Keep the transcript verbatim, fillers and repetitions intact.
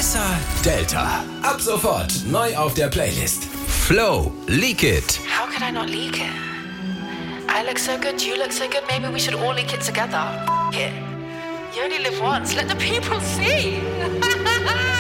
Vanessa Delta. Ab sofort neu auf der Playlist. Flow, Leak It. How could I not leak it? I look so good, you look so good, maybe we should all leak it together. F- it. You only live once, let the people see.